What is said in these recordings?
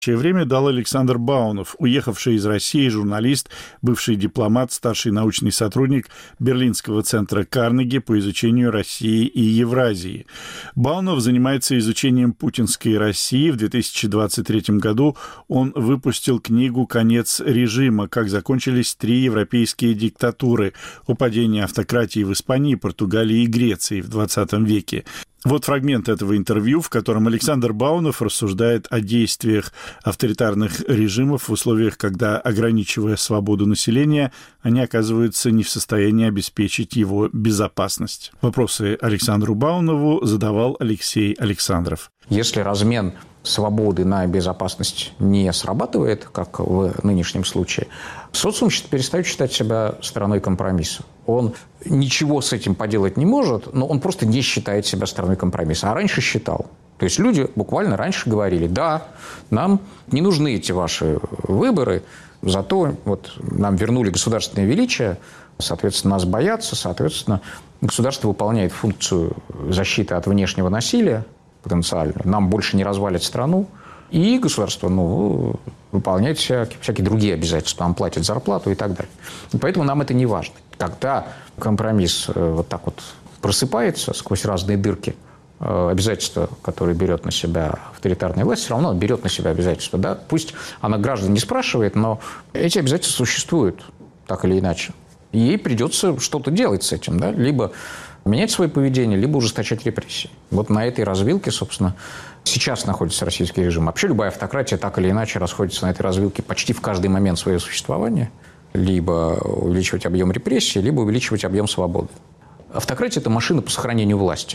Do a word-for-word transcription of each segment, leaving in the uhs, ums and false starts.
время дал Александр Баунов, уехавший из России журналист, бывший дипломат, старший научный сотрудник Берлинского центра Карнеги по изучению России и Евразии. Баунов занимается изучением путинской России. В две тысячи двадцать третьем году он выпустил книгу «Конец режима. Как закончились три европейские диктатуры. О падении автократии в Испании, Португалии и Греции в двадцатом веке». Вот фрагмент этого интервью, в котором Александр Баунов рассуждает о действиях авторитарных режимов в условиях, когда, ограничивая свободу населения, они оказываются не в состоянии обеспечить его безопасность. Вопросы Александру Баунову задавал Алексей Александров. Если размен свободы на безопасность не срабатывает, как в нынешнем случае, социум перестает считать себя страной компромисса. Он ничего с этим поделать не может, но он просто не считает себя страной компромисса. А раньше считал. То есть люди буквально раньше говорили: да, нам не нужны эти ваши выборы, зато вот нам вернули государственное величие, соответственно, нас боятся, соответственно, государство выполняет функцию защиты от внешнего насилия потенциально, нам больше не развалит страну, и государство ну, выполняет всякие, всякие другие обязательства, нам платит зарплату и так далее. И поэтому нам это не важно. Когда компромисс вот так вот просыпается сквозь разные дырки, обязательства, которые берет на себя авторитарная власть, все равно он берет на себя обязательства. Да? Пусть она граждан не спрашивает, но эти обязательства существуют так или иначе. И ей придется что-то делать с этим. Да? Либо менять свое поведение, либо ужесточать репрессии. Вот на этой развилке, собственно, сейчас находится российский режим. Вообще любая автократия так или иначе расходится на этой развилке почти в каждый момент своего существования. Либо увеличивать объем репрессий, либо увеличивать объем свободы. Автократия – это машина по сохранению власти.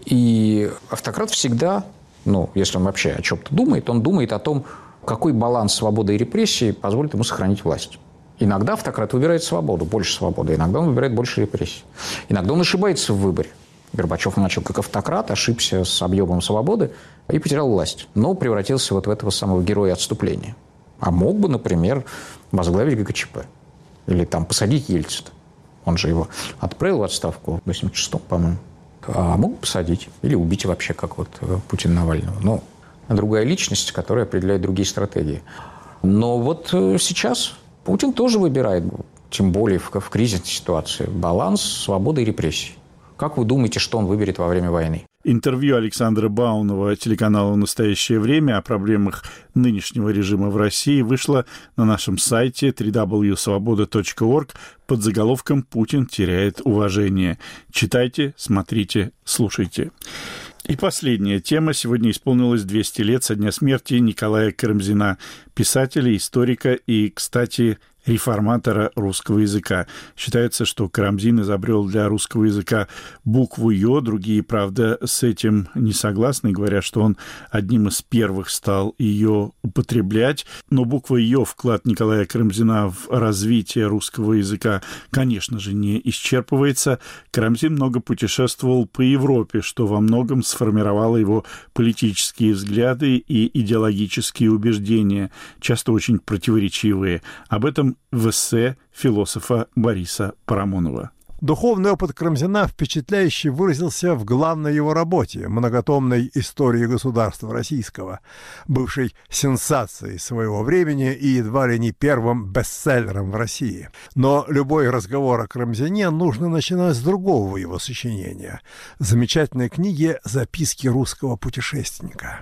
И автократ всегда, ну, если он вообще о чем-то думает, он думает о том, какой баланс свободы и репрессий позволит ему сохранить власть. Иногда автократ выбирает свободу, больше свободы, иногда он выбирает больше репрессий. Иногда он ошибается в выборе. Горбачев начал как автократ, ошибся с объемом свободы и потерял власть, но превратился вот в этого самого героя отступления. А мог бы, например, возглавить ГКЧП или там посадить Ельцина. Он же его отправил в отставку в восемьдесят шестом, по-моему. А мог бы посадить или убить вообще, как вот Путин Навального. Ну, другая личность, которая определяет другие стратегии. Но вот сейчас Путин тоже выбирает, тем более в, в кризисной ситуации, баланс свободы и репрессий. Как вы думаете, что он выберет во время войны? Интервью Александра Баунова телеканалу «Настоящее время» о проблемах нынешнего режима в России вышло на нашем сайте дабл ю дабл ю дабл ю точка свобода точка орг под заголовком «Путин теряет уважение». Читайте, смотрите, слушайте. И последняя тема. Сегодня исполнилось двести лет со дня смерти Николая Карамзина, писателя, историка и, кстати, реформатора русского языка. Считается, что Карамзин изобрел для русского языка букву «ё». Другие, правда, с этим не согласны, говорят, что он одним из первых стал ее употреблять. Но буква «ё», вклад Николая Карамзина в развитие русского языка, конечно же, не исчерпывается. Карамзин много путешествовал по Европе, что во многом сформировало его политические взгляды и идеологические убеждения, часто очень противоречивые. Об этом в эссе философа Бориса Парамонова. Духовный опыт Карамзина впечатляюще выразился в главной его работе, многотомной истории государства российского, бывшей сенсацией своего времени и едва ли не первым бестселлером в России. Но любой разговор о Карамзине нужно начинать с другого его сочинения – замечательной книги «Записки русского путешественника».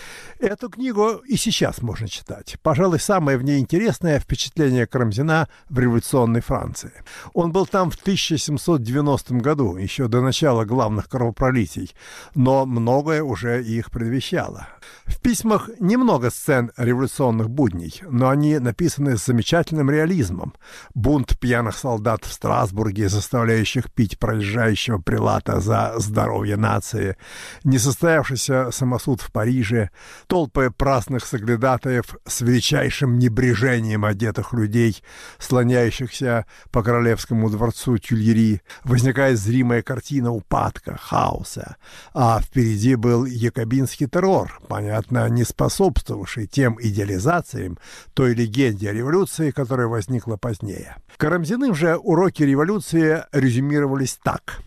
Эту книгу и сейчас можно читать. Пожалуй, самое в ней интересное впечатление Карамзина в революционной Франции. Он был там в тысяча семьсот девяностом году, еще до начала главных кровопролитий, но многое уже их предвещало. В письмах немного сцен революционных будней, но они написаны с замечательным реализмом. Бунт пьяных солдат в Страсбурге, заставляющих пить проезжающего прилата за здоровье нации, несостоявшийся самосуд в Париже, толпы праздных соглядатаев с величайшим небрежением одетых людей, слоняющихся по королевскому дворцу Тюильри, возникает зримая картина упадка, хаоса. А впереди был якобинский террор, понятно, не способствовавший тем идеализациям той легенде о революции, которая возникла позднее. Карамзиным же уроки революции резюмировались так.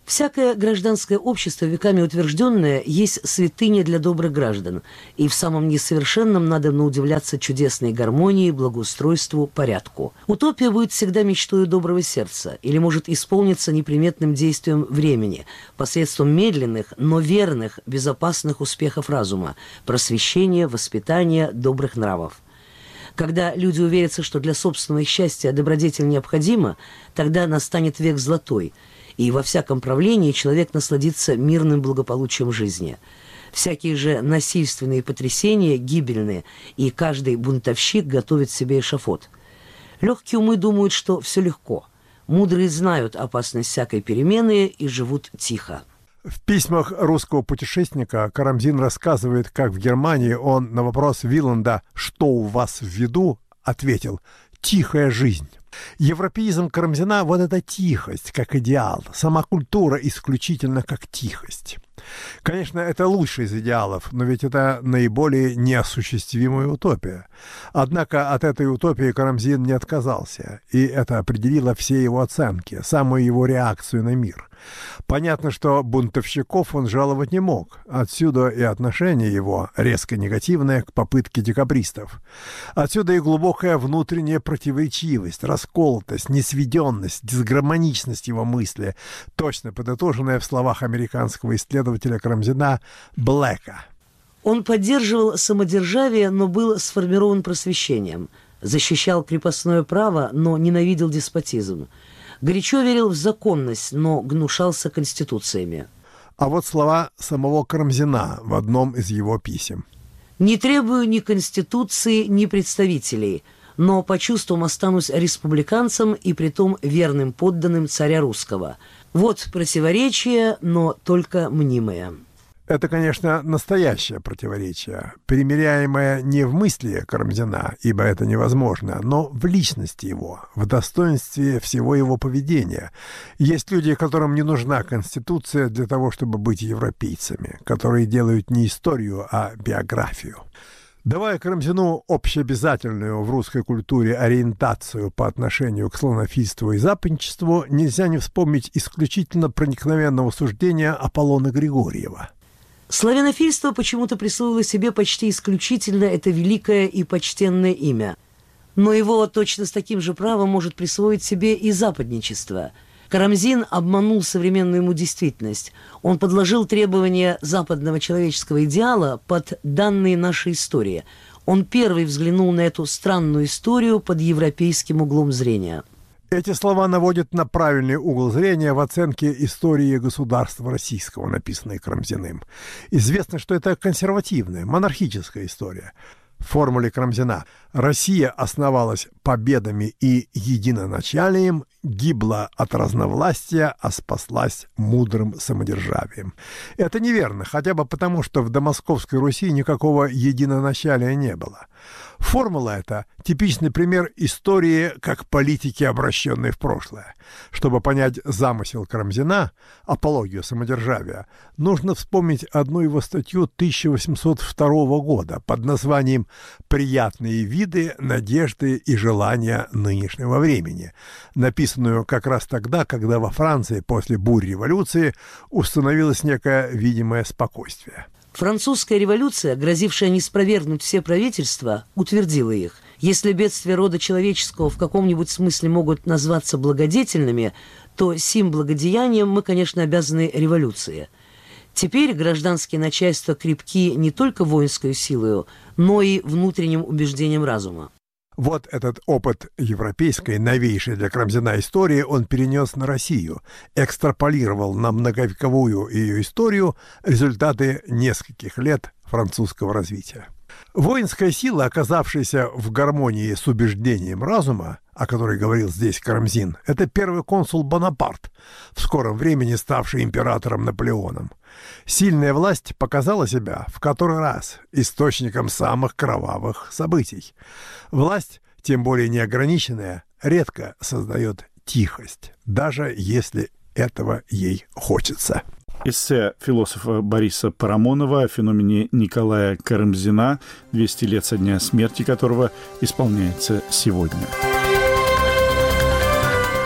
Всякое гражданское общество, веками утвержденное, есть святыня для добрых граждан, и в самом несовершенном надо удивляться чудесной гармонии, благоустройству, порядку. Утопия будет всегда мечтой доброго сердца, или может исполниться неприметным действием времени, посредством медленных, но верных, безопасных успехов разума, просвещения, воспитания, добрых нравов. Когда люди уверятся, что для собственного счастья добродетель необходима, тогда настанет век золотой, и во всяком правлении человек насладится мирным благополучием жизни. Всякие же насильственные потрясения гибельны, и каждый бунтовщик готовит себе эшафот. Легкие умы думают, что все легко. Мудрые знают опасность всякой перемены и живут тихо. В письмах русского путешественника Карамзин рассказывает, как в Германии он на вопрос Виланда «Что у вас в виду?» ответил «Тихая жизнь». Европеизм Карамзина – вот эта тихость, как идеал, сама культура исключительно как тихость. Конечно, это лучший из идеалов, но ведь это наиболее неосуществимая утопия. Однако от этой утопии Карамзин не отказался, и это определило все его оценки, самую его реакцию на мир. Понятно, что бунтовщиков он жаловать не мог, отсюда и отношение его резко негативное к попытке декабристов. Отсюда и глубокая внутренняя противоречивость, расколотость, несведенность, дисгармоничность его мысли, точно подытоженная в словах американского исследователя Карамзина Блэка. Он поддерживал самодержавие, но был сформирован просвещением, защищал крепостное право, но ненавидел деспотизм. Горячо верил в законность, но гнушался конституциями. А вот слова самого Карамзина в одном из его писем. «Не требую ни конституции, ни представителей, но по чувствам останусь республиканцем и притом верным подданным царя русского. Вот противоречие, но только мнимое». Это, конечно, настоящее противоречие, примиряемое не в мысли Карамзина, ибо это невозможно, но в личности его, в достоинстве всего его поведения. Есть люди, которым не нужна конституция для того, чтобы быть европейцами, которые делают не историю, а биографию. Давая Карамзину общеобязательную в русской культуре ориентацию по отношению к славянофильству и западничеству, нельзя не вспомнить исключительно проникновенного суждения Аполлона Григорьева. Славянофильство почему-то присвоило себе почти исключительно это великое и почтенное имя. Но его точно с таким же правом может присвоить себе и западничество. Карамзин обманул современную ему действительность. Он подложил требования западного человеческого идеала под данные нашей истории. Он первый взглянул на эту странную историю под европейским углом зрения. Эти слова наводят на правильный угол зрения в оценке истории государства российского, написанной Карамзиным. Известно, что это консервативная, монархическая история. В формуле Карамзина Россия основалась победами и единоначалием, гибла от разновластия, а спаслась мудрым самодержавием. Это неверно, хотя бы потому, что в домосковской Руси никакого единоначалия не было. Формула эта – типичный пример истории как политики, обращенной в прошлое. Чтобы понять замысел Карамзина, апологию самодержавия, нужно вспомнить одну его статью тысяча восемьсот второго года под названием «Приятные виды, надежды и желания нынешнего времени», написанную как раз тогда, когда во Франции после бурь революции установилось некое видимое спокойствие. Французская революция, грозившая неспровергнуть все правительства, утвердила их. Если бедствия рода человеческого в каком-нибудь смысле могут назваться благодетельными, то сим благодеянием мы, конечно, обязаны революции. Теперь гражданские начальства крепки не только воинской силою, но и внутренним убеждением разума. Вот этот опыт европейской, новейшей для Карамзина истории он перенес на Россию, экстраполировал на многовековую ее историю результаты нескольких лет французского развития. Воинская сила, оказавшаяся в гармонии с убеждением разума, о которой говорил здесь Карамзин, это первый консул Бонапарт, в скором времени ставший императором Наполеоном. Сильная власть показала себя в который раз источником самых кровавых событий. Власть, тем более неограниченная, редко создает тихость, даже если этого ей хочется. Эссе философа Бориса Парамонова о феномене Николая Карамзина, двести лет со дня смерти которого исполняется сегодня.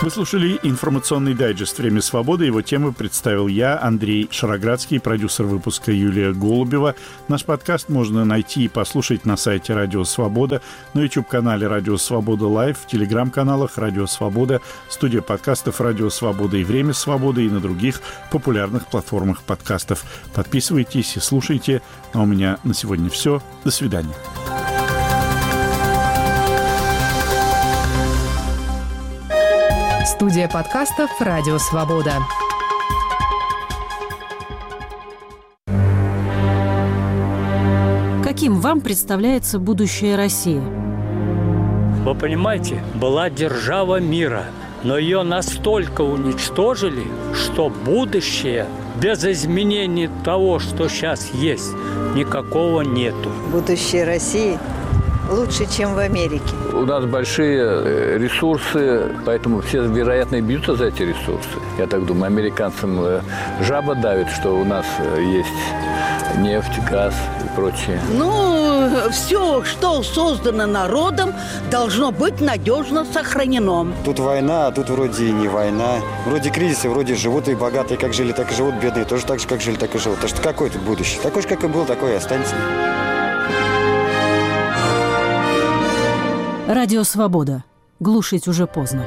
Вы слушали информационный дайджест «Время свободы». Его темы представил я, Андрей Шароградский, продюсер выпуска Юлия Голубева. Наш подкаст можно найти и послушать на сайте «Радио Свобода», на YouTube-канале «Радио Свобода Лайв», в телеграм-каналах «Радио Свобода», студия подкастов «Радио Свобода» и «Время свободы» и на других популярных платформах подкастов. Подписывайтесь и слушайте. А у меня на сегодня все. До свидания. Студия подкастов «Радио Свобода». Каким вам представляется будущее России? Вы понимаете, была держава мира, но ее настолько уничтожили, что будущее без изменений того, что сейчас есть, никакого нету. Будущее России лучше, чем в Америке. У нас большие ресурсы, поэтому все, вероятно, бьются за эти ресурсы. Я так думаю, американцам жаба давит, что у нас есть нефть, газ и прочее. Ну, все, что создано народом, должно быть надежно сохранено. Тут война, а тут вроде и не война. Вроде кризисы, вроде живут и богатые, как жили, так и живут, бедные тоже так же, как жили, так и живут. Так что какое тут будущее? Такой же, как и был, такой и останется. Радио Свобода. Глушить уже поздно.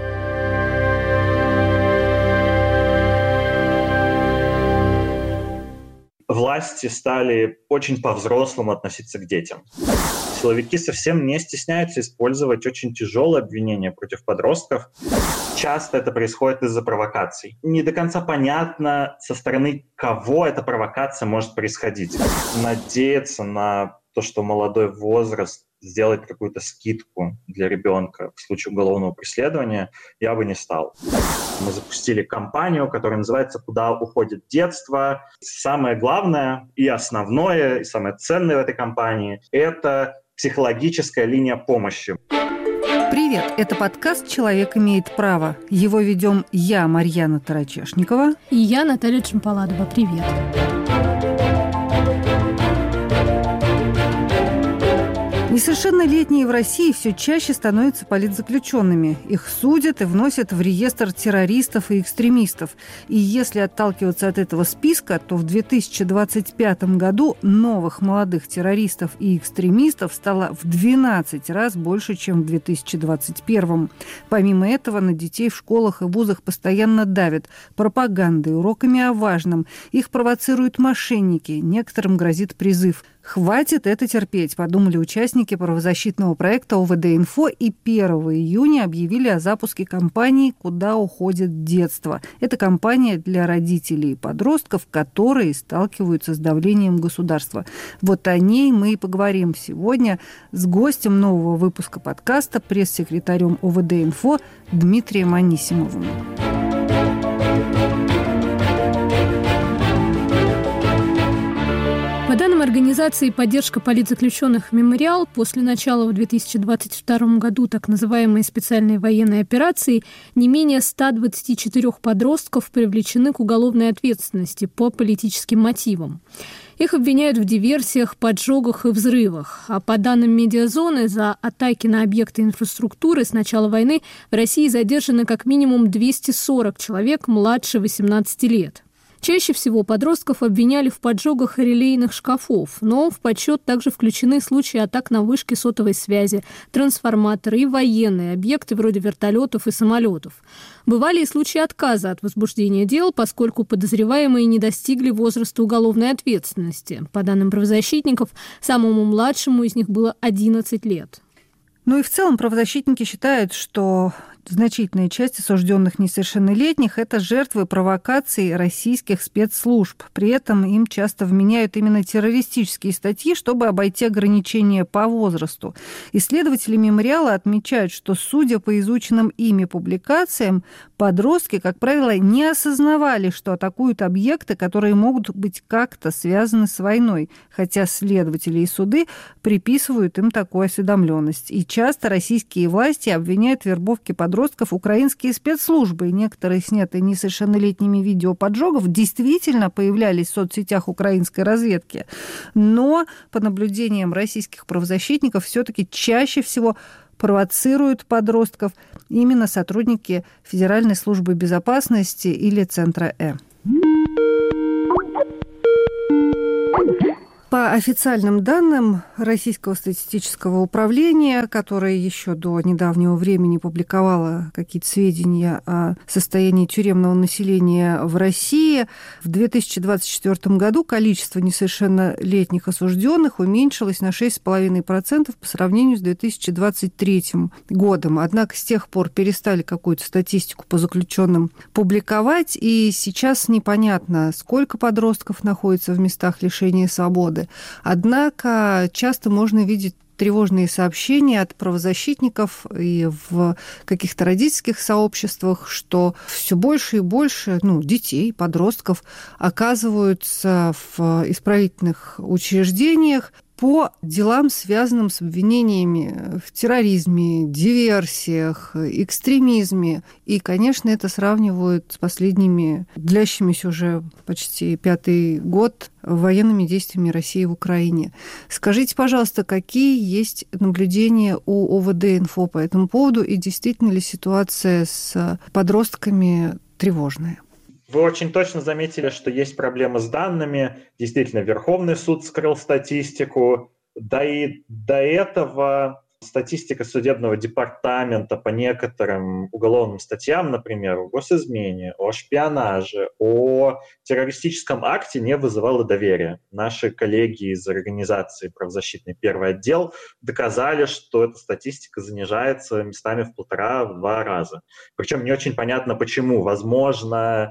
Власти стали очень по-взрослому относиться к детям. Силовики совсем не стесняются использовать очень тяжелые обвинения против подростков. Часто это происходит из-за провокаций. Не до конца понятно, со стороны кого эта провокация может происходить. Надеяться на то, что молодой возраст сделать какую-то скидку для ребенка в случае уголовного преследования, я бы не стал. Мы запустили кампанию, которая называется «Куда уходит детство?». Самое главное и основное, и самое ценное в этой кампании – это психологическая линия помощи. Привет, это подкаст «Человек имеет право». Его ведем я, Марьяна Тарачешникова. И я, Наталья Чемпаладова. Привет. Несовершеннолетние в России все чаще становятся политзаключенными. Их судят и вносят в реестр террористов и экстремистов. И если отталкиваться от этого списка, то в две тысячи двадцать пятом году новых молодых террористов и экстремистов стало в двенадцать раз больше, чем в две тысячи двадцать первом. Помимо этого, на детей в школах и вузах постоянно давят пропагандой, уроками о важном. Их провоцируют мошенники. Некоторым грозит призыв. «Хватит это терпеть», подумали участники правозащитного проекта ОВД-Инфо и первого июня объявили о запуске кампании «Куда уходит детство». Это кампания для родителей и подростков, которые сталкиваются с давлением государства. Вот о ней мы и поговорим сегодня с гостем нового выпуска подкаста, пресс-секретарем ОВД-Инфо Дмитрием Анисимовым. По данным организации «Поддержка политзаключенных Мемориал», после начала в две тысячи двадцать втором году так называемой специальной военной операции не менее ста двадцати четырёх подростков привлечены к уголовной ответственности по политическим мотивам. Их обвиняют в диверсиях, поджогах и взрывах. А по данным «Медиазоны», за атаки на объекты инфраструктуры с начала войны в России задержаны как минимум двести сорок человек младше восемнадцати лет. Чаще всего подростков обвиняли в поджогах релейных шкафов, но в подсчет также включены случаи атак на вышки сотовой связи, трансформаторы и военные объекты вроде вертолетов и самолетов. Бывали и случаи отказа от возбуждения дел, поскольку подозреваемые не достигли возраста уголовной ответственности. По данным правозащитников, самому младшему из них было одиннадцать лет. Ну и в целом правозащитники считают, что значительная часть осужденных несовершеннолетних – это жертвы провокаций российских спецслужб. При этом им часто вменяют именно террористические статьи, чтобы обойти ограничения по возрасту. Исследователи мемориала отмечают, что, судя по изученным ими публикациям, подростки, как правило, не осознавали, что атакуют объекты, которые могут быть как-то связаны с войной, хотя следователи и суды приписывают им такую осведомленность. И часто российские власти обвиняют в вербовке подростков подростков украинские спецслужбы. И некоторые снятые несовершеннолетними видео поджогов действительно появлялись в соцсетях украинской разведки. Но по наблюдениям российских правозащитников все-таки чаще всего провоцируют подростков именно сотрудники Федеральной службы безопасности или Центра Э. По официальным данным Российского статистического управления, которое еще до недавнего времени публиковало какие-то сведения о состоянии тюремного населения в России, в две тысячи двадцать четвёртом году количество несовершеннолетних осужденных уменьшилось на шесть целых пять десятых процента по сравнению с две тысячи двадцать третьим годом. Однако с тех пор перестали какую-то статистику по заключенным публиковать, и сейчас непонятно, сколько подростков находится в местах лишения свободы. Однако часто можно видеть тревожные сообщения от правозащитников и в каких-то родительских сообществах, что все больше и больше ну, детей, подростков оказываются в исправительных учреждениях по делам, связанным с обвинениями в терроризме, диверсиях, экстремизме. И, конечно, это сравнивают с последними, длящимися уже почти пятый год, военными действиями России в Украине. Скажите, пожалуйста, какие есть наблюдения у ОВД-инфо по этому поводу, и действительно ли ситуация с подростками тревожная? Вы очень точно заметили, что есть проблемы с данными. Действительно, Верховный суд скрыл статистику. Да и до этого статистика судебного департамента по некоторым уголовным статьям, например, о госизмене, о шпионаже, о террористическом акте не вызывала доверия. Наши коллеги из организации правозащитный первый отдел доказали, что эта статистика занижается местами в полтора-два раза. Причем не очень понятно, почему. Возможно,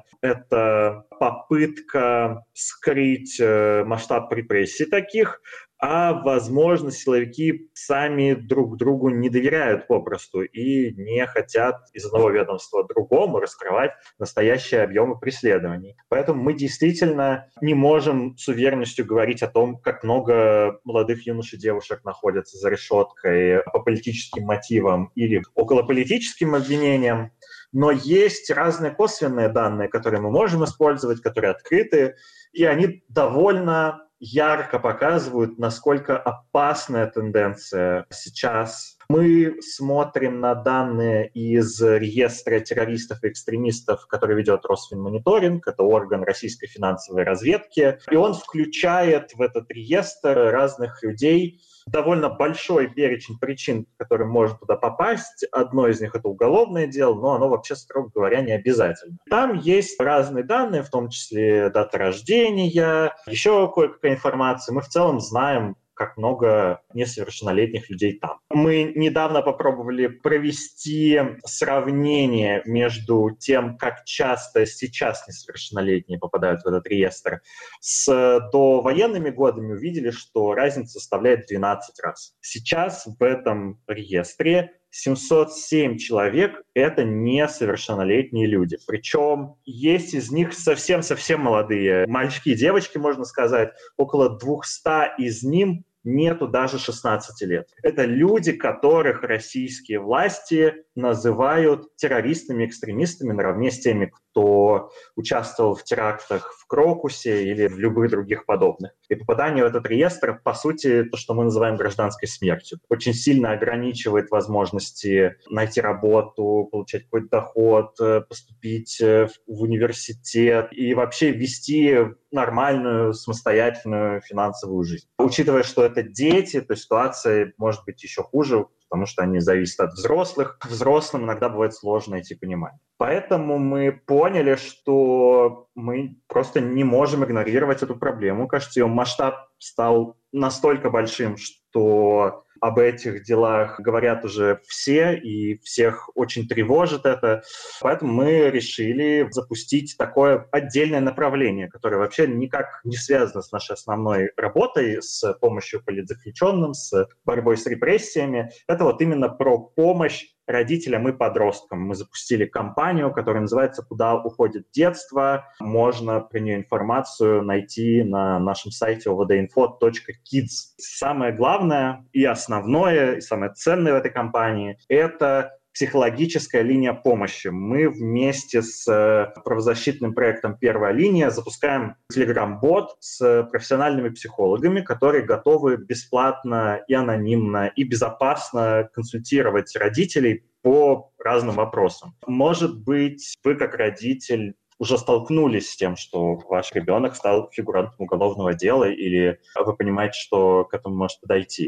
это попытка скрыть масштаб репрессий таких, а, возможно, силовики сами друг другу не доверяют попросту и не хотят из одного ведомства другому раскрывать настоящие объемы преследований. Поэтому мы действительно не можем с уверенностью говорить о том, как много молодых юношей и девушек находятся за решеткой по политическим мотивам или околополитическим обвинениям. Но есть разные косвенные данные, которые мы можем использовать, которые открыты, и они довольно ярко показывают, насколько опасная тенденция сейчас. Мы смотрим на данные из реестра террористов и экстремистов, который ведет Росфинмониторинг, это орган российской финансовой разведки, и он включает в этот реестр разных людей, довольно большой перечень причин, по которым можно туда попасть. Одно из них — это уголовное дело, но оно вообще, строго говоря, не обязательно. Там есть разные данные, в том числе дата рождения, еще кое-какая информация. Мы в целом знаем, как много несовершеннолетних людей там. Мы недавно попробовали провести сравнение между тем, как часто сейчас несовершеннолетние попадают в этот реестр, с довоенными годами. Увидели, что разница составляет двенадцать раз. Сейчас в этом реестре семьсот семь человек — это несовершеннолетние люди. Причем есть из них совсем-совсем молодые. Мальчики и девочки, можно сказать, около двухсот из них нету даже шестнадцати лет. Это люди, которых российские власти называют террористами, экстремистами наравне с теми, кто участвовал в терактах в Крокусе или в любых других подобных. И попадание в этот реестр, по сути, то, что мы называем гражданской смертью. Очень сильно ограничивает возможности найти работу, получать какой-то доход, поступить в университет и вообще вести нормальную, самостоятельную финансовую жизнь. Учитывая, что это дети, то ситуация может быть еще хуже, потому что они зависят от взрослых. Взрослым иногда бывает сложно найти понимание. Поэтому мы поняли, что мы просто не можем игнорировать эту проблему. Кажется, ее масштаб стал настолько большим, что об этих делах говорят уже все, и всех очень тревожит это. Поэтому мы решили запустить такое отдельное направление, которое вообще никак не связано с нашей основной работой, с помощью политзаключенным, с борьбой с репрессиями. Это вот именно про помощь родителям и подросткам. Мы запустили кампанию, которая называется «Куда уходит детство?». Можно про нее информацию найти на нашем сайте о вэ дэ инфо точка кидс. Самое главное и основное, и самое ценное в этой кампании — это психологическая линия помощи. Мы вместе с правозащитным проектом «Первая линия» запускаем телеграм-бот с профессиональными психологами, которые готовы бесплатно и анонимно и безопасно консультировать родителей по разным вопросам. Может быть, вы как родитель уже столкнулись с тем, что ваш ребенок стал фигурантом уголовного дела, или вы понимаете, что к этому может подойти.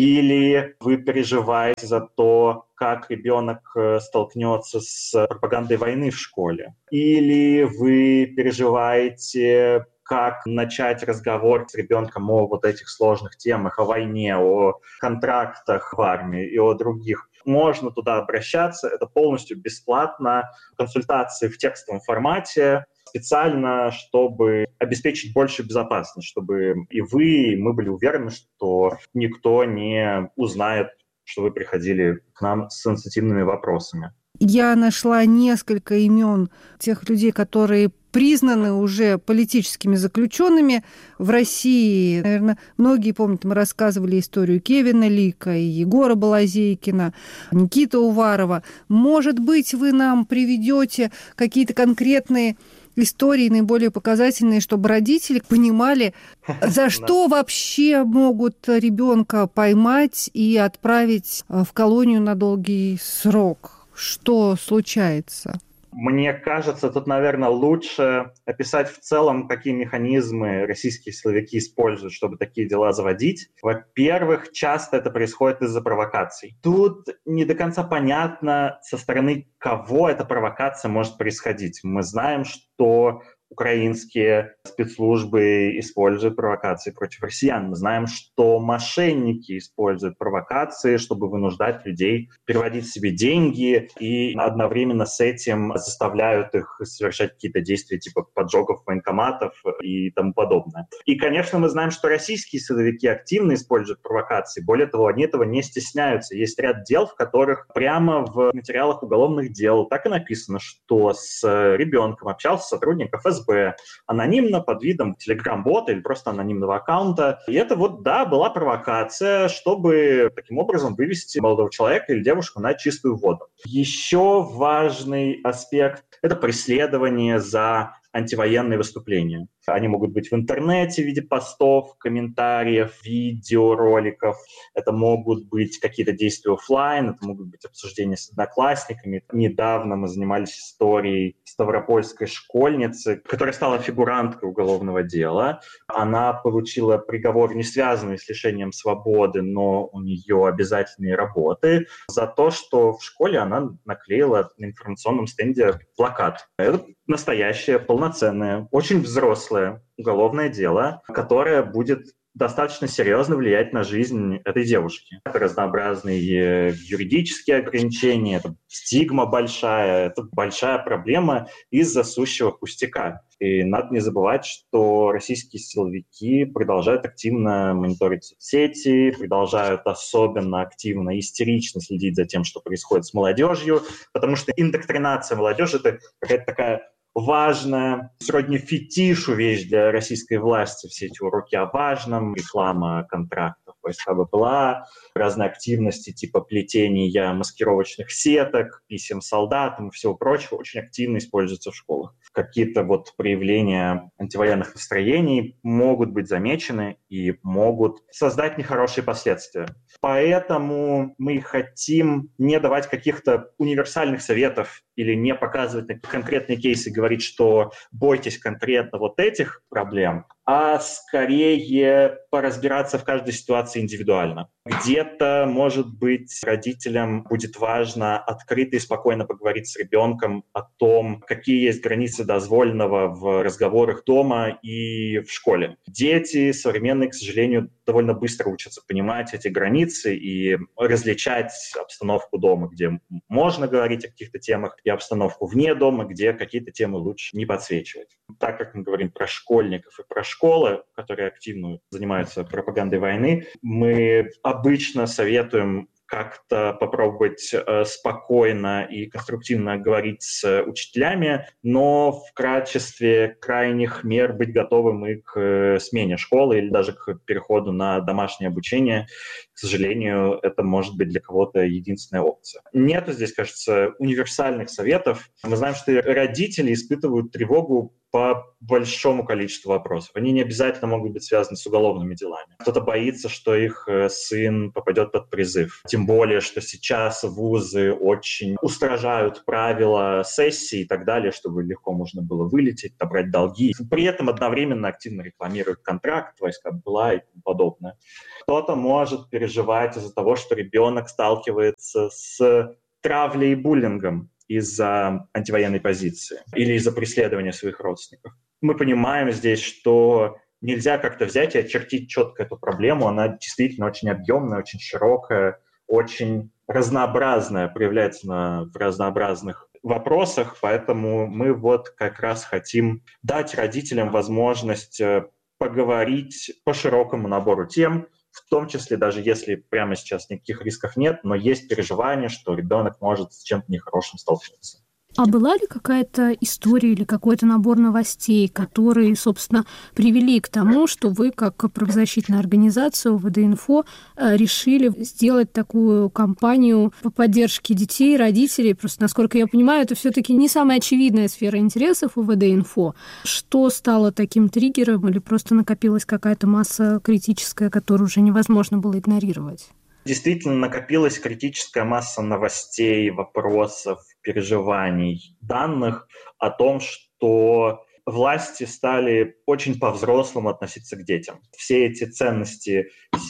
Или вы переживаете за то, как ребенок столкнется с пропагандой войны в школе. Или вы переживаете, как начать разговор с ребенком о вот этих сложных темах, о войне, о контрактах в армии и о других. Можно туда обращаться, это полностью бесплатно, консультации в текстовом формате, специально, чтобы обеспечить большую безопасность, чтобы и вы, и мы были уверены, что никто не узнает, что вы приходили к нам с сенситивными вопросами. Я нашла несколько имен тех людей, которые признаны уже политическими заключенными в России. Наверное, многие помнят, мы рассказывали историю Кевина Лика и Егора Балазейкина, Никиты Уварова. Может быть, вы нам приведете какие-то конкретные истории, наиболее показательные, чтобы родители понимали, за что вообще могут ребенка поймать и отправить в колонию на долгий срок. Что случается? Мне кажется, тут, наверное, лучше описать в целом, какие механизмы российские силовики используют, чтобы такие дела заводить. Во-первых, часто это происходит из-за провокаций. Тут не до конца понятно, со стороны кого эта провокация может происходить. Мы знаем, что украинские спецслужбы используют провокации против россиян. Мы знаем, что мошенники используют провокации, чтобы вынуждать людей переводить себе деньги, и одновременно с этим заставляют их совершать какие-то действия типа поджогов военкоматов и тому подобное. И, конечно, мы знаем, что российские силовики активно используют провокации. Более того, они этого не стесняются. Есть ряд дел, в которых прямо в материалах уголовных дел так и написано, что с ребенком общался сотрудник эф эс бэ анонимно под видом телеграм-бота или просто анонимного аккаунта. И это вот, да, была провокация, чтобы таким образом вывести молодого человека или девушку на чистую воду. Еще важный аспект – это преследование за антивоенные выступления. Они могут быть в интернете в виде постов, комментариев, видеороликов. Это могут быть какие-то действия офлайн, это могут быть обсуждения с одноклассниками. Недавно мы занимались историей ставропольской школьницы, которая стала фигуранткой уголовного дела. Она получила приговор, не связанный с лишением свободы, но у нее обязательные работы, за то, что в школе она наклеила на информационном стенде плакат. Это настоящее, полноценное, очень взрослое уголовное дело, которое будет достаточно серьезно влиять на жизнь этой девушки. Это разнообразные юридические ограничения, это стигма большая, это большая проблема из-за сущего пустяка. И надо не забывать, что российские силовики продолжают активно мониторить соцсети, продолжают особенно активно, истерично следить за тем, что происходит с молодежью, потому что индоктринация молодежи – это какая-то такая важная, сродни фетишу вещь для российской власти. Все эти уроки о важном, реклама контрактов войска БПЛА, разные активности типа плетения маскировочных сеток, писем солдатам и всего прочего очень активно используются в школах. Какие-то вот проявления антивоенных настроений могут быть замечены и могут создать нехорошие последствия. Поэтому мы хотим не давать каких-то универсальных советов или не показывать конкретные кейсы и говорить, что бойтесь конкретно вот этих проблем, а скорее поразбираться в каждой ситуации индивидуально. Где-то, может быть, родителям будет важно открыто и спокойно поговорить с ребенком о том, какие есть границы дозволенного в разговорах дома и в школе. Дети современные, к сожалению, довольно быстро учатся понимать эти границы и различать обстановку дома, где можно говорить о каких-то темах, и обстановку вне дома, где какие-то темы лучше не подсвечивать. Так как мы говорим про школьников и про школы, которые активно занимаются пропагандой войны, мы обычно советуем как-то попробовать э, спокойно и конструктивно говорить с учителями, но в качестве крайних мер быть готовым и к э, смене школы или даже к переходу на домашнее обучение. К сожалению, это может быть для кого-то единственная опция. Нет здесь, кажется, универсальных советов. Мы знаем, что родители испытывают тревогу по большому количеству вопросов. Они не обязательно могут быть связаны с уголовными делами. Кто-то боится, что их сын попадет под призыв. Тем более, что сейчас вузы очень устражают правила сессий и так далее, чтобы легко можно было вылететь, набрать долги. При этом одновременно активно рекламируют контракт, войска БЛА и тому подобное. Кто-то может переживать из-за того, что ребенок сталкивается с травлей и буллингом из-за антивоенной позиции или из-за преследования своих родственников. Мы понимаем здесь, что нельзя как-то взять и очертить четко эту проблему. Она действительно очень объемная, очень широкая, очень разнообразная, проявляется на, в разнообразных вопросах. Поэтому мы вот как раз хотим дать родителям возможность поговорить по широкому набору тем, в том числе, даже если прямо сейчас никаких рисков нет, но есть переживание, что ребенок может с чем-то нехорошим столкнуться. А была ли какая-то история или какой-то набор новостей, которые, собственно, привели к тому, что вы, как правозащитная организация УВД-Инфо, решили сделать такую кампанию по поддержке детей, родителей? Просто, насколько я понимаю, это все-таки не самая очевидная сфера интересов УВД-Инфо. Что стало таким триггером или просто накопилась какая-то масса критическая, которую уже невозможно было игнорировать? Действительно накопилась критическая масса новостей, вопросов, переживаний, данных о том, что власти стали очень по-взрослому относиться к детям. Все эти ценности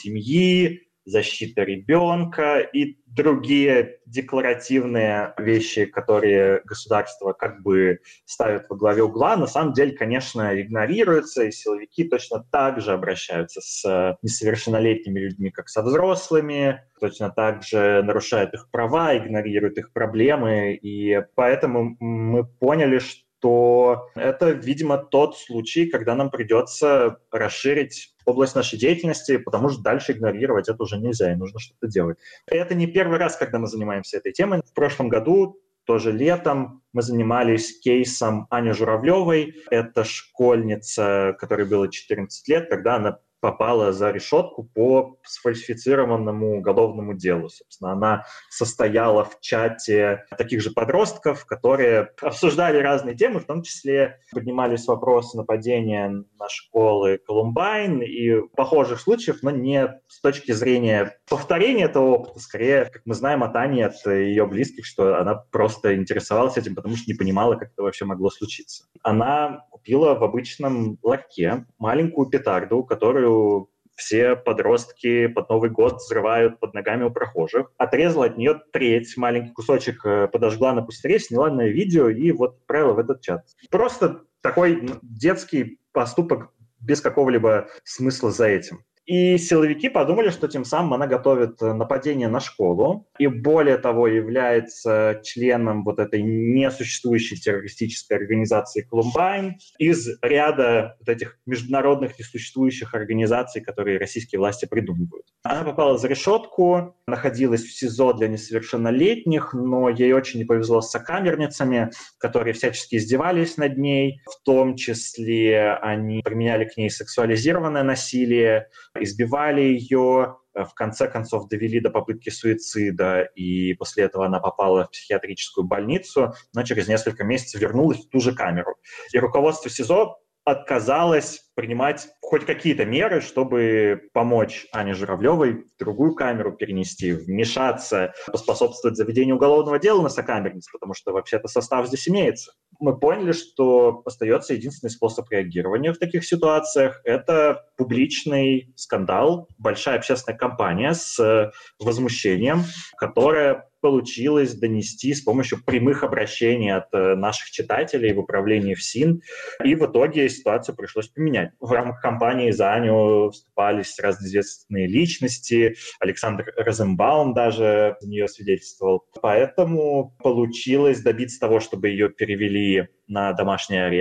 семьи, защита ребенка и другие декларативные вещи, которые государство как бы ставит во главе угла, на самом деле, конечно, игнорируются, и силовики точно так же обращаются с несовершеннолетними людьми, как со взрослыми, точно так же нарушают их права, игнорируют их проблемы, и поэтому мы поняли, что то это, видимо, тот случай, когда нам придется расширить область нашей деятельности, потому что дальше игнорировать это уже нельзя, и нужно что-то делать. И это не первый раз, когда мы занимаемся этой темой. В прошлом году, тоже летом, мы занимались кейсом Ани Журавлевой. Это школьница, которой было четырнадцать лет, когда она попала за решетку по сфальсифицированному уголовному делу. Собственно, она состояла в чате таких же подростков, которые обсуждали разные темы, в том числе поднимались вопросы нападения на школы Колумбайн и похожих случаев, но не с точки зрения повторения этого опыта. Скорее, как мы знаем от Ани, от ее близких, что она просто интересовалась этим, потому что не понимала, как это вообще могло случиться. Она купила в обычном ларьке маленькую петарду, которую все подростки под Новый год взрывают под ногами у прохожих. Отрезала от нее треть, маленький кусочек подожгла на пустыре, сняла на видео и вот отправила в этот чат. Просто такой детский поступок без какого-либо смысла за этим. И силовики подумали, что тем самым она готовит нападение на школу и, более того, является членом вот этой несуществующей террористической организации «Колумбайн» из ряда вот этих международных несуществующих организаций, которые российские власти придумывают. Она попала за решетку, находилась в СИЗО для несовершеннолетних, но ей очень не повезло с сокамерницами, которые всячески издевались над ней, в том числе они применяли к ней сексуализированное насилие, избивали ее, в конце концов довели до попытки суицида, и после этого она попала в психиатрическую больницу, но через несколько месяцев вернулась в ту же камеру. И руководство СИЗО отказалось принимать хоть какие-то меры, чтобы помочь Ане Журавлевой в другую камеру перенести, вмешаться, поспособствовать заведению уголовного дела на сокамерниц, потому что вообще-то состав здесь имеется. Мы поняли, что остается единственный способ реагирования в таких ситуациях – это публичный скандал, большая общественная кампания с возмущением, которая получилось донести с помощью прямых обращений от наших читателей в управлении ФСИН, и в итоге ситуацию пришлось поменять. В рамках кампании за Аню вступались разноизвестные личности, Александр Розенбаум даже за нее свидетельствовал. Поэтому получилось добиться того, чтобы ее перевели на домашний арест.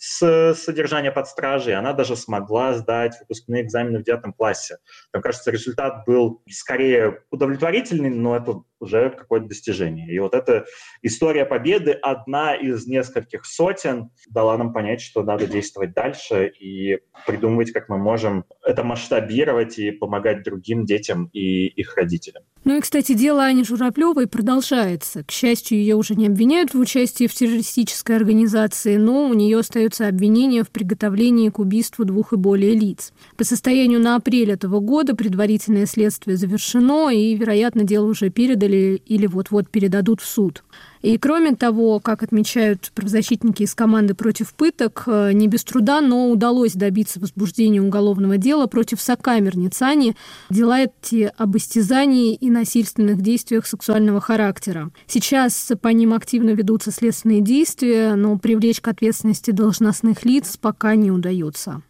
с содержания под стражей. Она даже смогла сдать выпускные экзамены в девятом классе. Мне кажется, результат был скорее удовлетворительный, но это уже какое-то достижение. И вот эта история победы, одна из нескольких сотен, дала нам понять, что надо действовать дальше и придумывать, как мы можем это масштабировать и помогать другим детям и их родителям. Ну и, кстати, дело Ани Журавлевой продолжается. К счастью, ее уже не обвиняют в участии в террористической организации, но у нее остается обвинение в приготовлении к убийству двух и более лиц. По состоянию на апрель этого года предварительное следствие завершено, и, вероятно, дело уже передали или вот-вот передадут в суд. И кроме того, как отмечают правозащитники из команды «Против пыток», не без труда, но удалось добиться возбуждения уголовного дела против сокамерниц Ани. Дела эти об истязании и насильственных действиях сексуального характера. Сейчас по ним активно ведутся следственные действия, но привлечь к ответственности должностных лиц пока не удается.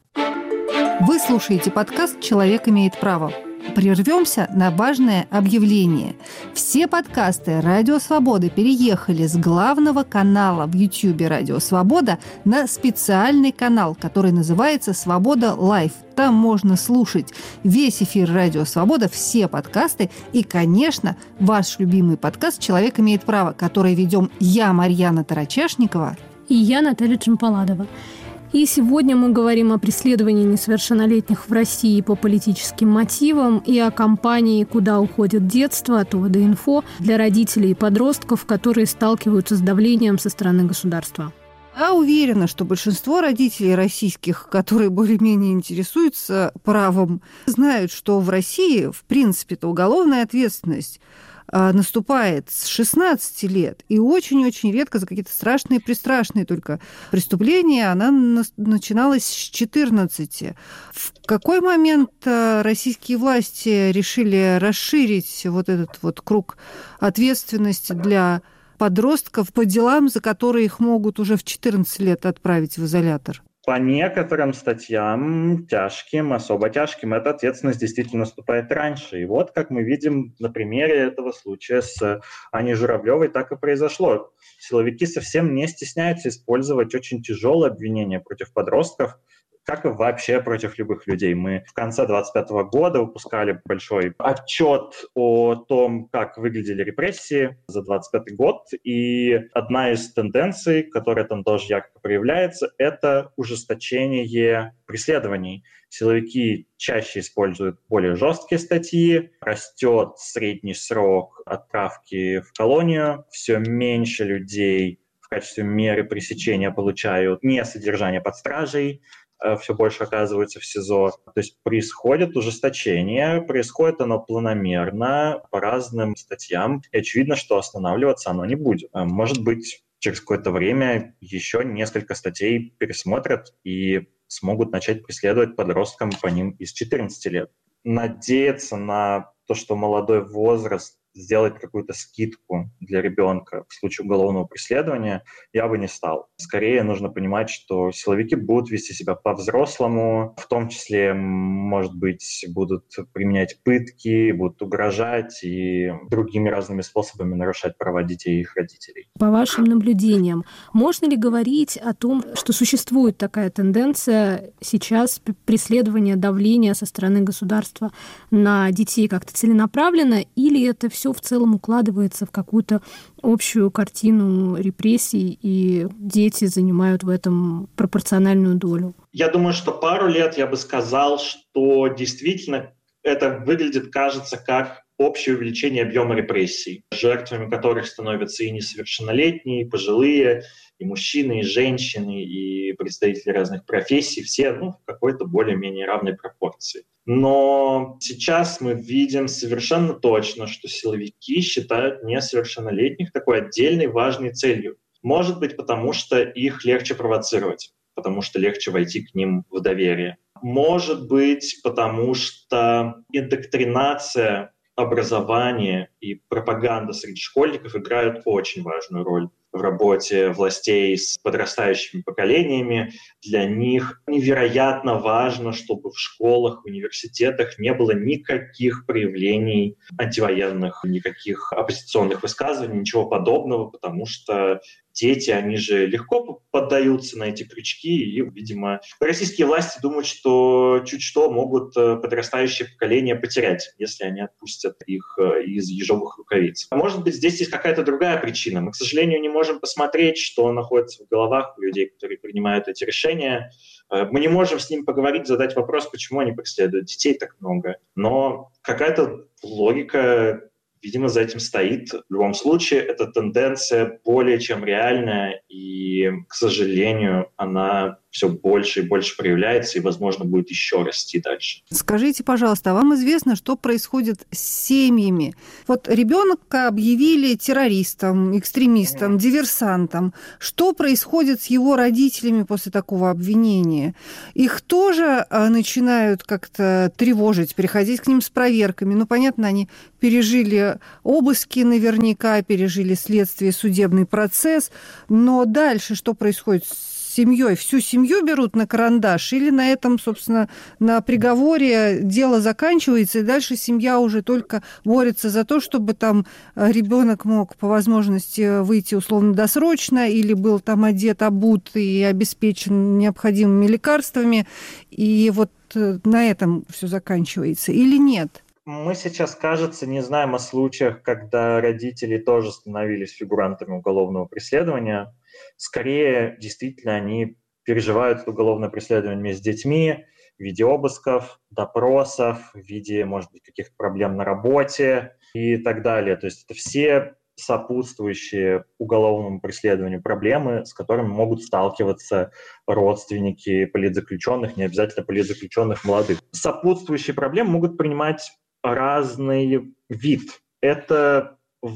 Вы слушаете подкаст «Человек имеет право». Прервемся на важное объявление. Все подкасты «Радио Свобода» переехали с главного канала в Ютьюбе «Радио Свобода» на специальный канал, который называется «Свобода Лайв». Там можно слушать весь эфир «Радио Свобода», все подкасты и, конечно, ваш любимый подкаст «Человек имеет право», который ведем я, Марьяна Тарачешникова, и я, Наталья Джампаладова. И сегодня мы говорим о преследовании несовершеннолетних в России по политическим мотивам и о кампании «Куда уходит детство» от ОВД-Инфо для родителей и подростков, которые сталкиваются с давлением со стороны государства. А уверена, что большинство родителей российских, которые более-менее интересуются правом, знают, что в России, в принципе-то, уголовная ответственность наступает с шестнадцати лет, и очень-очень редко за какие-то страшные-престрашные только преступления она начиналась с четырнадцати. В какой момент российские власти решили расширить вот этот вот круг ответственности для подростков по делам, за которые их могут уже в четырнадцать лет отправить в изолятор? По некоторым статьям, тяжким, особо тяжким, эта ответственность действительно наступает раньше. И вот, как мы видим на примере этого случая с Аней Журавлевой, так и произошло. Силовики совсем не стесняются использовать очень тяжелые обвинения против подростков, как и вообще против любых людей. Мы в конце двадцать пятого года выпускали большой отчет о том, как выглядели репрессии за двадцать пятый год. И одна из тенденций, которая там тоже ярко проявляется, это ужесточение преследований. Силовики чаще используют более жесткие статьи, растет средний срок отправки в колонию, все меньше людей в качестве меры пресечения получают не содержание под стражей, все больше оказываются в СИЗО. То есть происходит ужесточение, происходит оно планомерно по разным статьям, и очевидно, что останавливаться оно не будет. Может быть, через какое-то время еще несколько статей пересмотрят и смогут начать преследовать подросткам по ним из четырнадцати лет. Надеяться на то, что молодой возраст сделать какую-то скидку для ребенка в случае уголовного преследования, я бы не стал. Скорее нужно понимать, что силовики будут вести себя по-взрослому, в том числе, может быть, будут применять пытки, будут угрожать и другими разными способами нарушать права детей и их родителей. По вашим наблюдениям, можно ли говорить о том, что существует такая тенденция сейчас преследования, давления со стороны государства на детей как-то целенаправленно, или это все все в целом укладывается в какую-то общую картину репрессий, и дети занимают в этом пропорциональную долю? Я думаю, что пару лет я бы сказал, что действительно это выглядит, кажется, как общее увеличение объема репрессий, жертвами которых становятся и несовершеннолетние, и пожилые, и мужчины, и женщины, и представители разных профессий, все ну, в какой-то более-менее равной пропорции. Но сейчас мы видим совершенно точно, что силовики считают несовершеннолетних такой отдельной важной целью. Может быть, потому что их легче провоцировать, потому что легче войти к ним в доверие. Может быть, потому что индоктринация, образование и пропаганда среди школьников играют очень важную роль в работе властей с подрастающими поколениями. Для них невероятно важно, чтобы в школах, в университетах не было никаких проявлений антивоенных, никаких оппозиционных высказываний, ничего подобного, потому что дети, они же легко поддаются на эти крючки, и, видимо, российские власти думают, что чуть что могут подрастающее поколение потерять, если они отпустят их из ежовых рукавиц. Может быть, здесь есть какая-то другая причина. Мы, к сожалению, не можем посмотреть, что находится в головах у людей, которые принимают эти решения. Мы не можем с ними поговорить, задать вопрос, почему они преследуют детей так много. Но какая-то логика, видимо, за этим стоит. В любом случае, эта тенденция более чем реальная, и, к сожалению, она все больше и больше проявляется и, возможно, будет еще расти дальше. Скажите, пожалуйста, а вам известно, что происходит с семьями? Вот ребенка объявили террористом, экстремистом, диверсантом. Что происходит с его родителями после такого обвинения? Их тоже начинают как-то тревожить, приходить к ним с проверками. Ну, понятно, они пережили обыски наверняка, пережили следствие, судебный процесс. Но дальше что происходит с семьей? Всю семью берут на карандаш или на этом, собственно, на приговоре дело заканчивается, и дальше семья уже только борется за то, чтобы там ребенок мог по возможности выйти условно-досрочно или был там одет, обут и обеспечен необходимыми лекарствами, и вот на этом все заканчивается или нет? Мы сейчас, кажется, не знаем о случаях, когда родители тоже становились фигурантами уголовного преследования. Скорее, действительно, они переживают это уголовное преследование вместе с детьми в виде обысков, допросов, в виде, может быть, каких-то проблем на работе и так далее. То есть это все сопутствующие уголовному преследованию проблемы, с которыми могут сталкиваться родственники политзаключенных, не обязательно политзаключенных молодых. Сопутствующие проблемы могут принимать разный вид. Это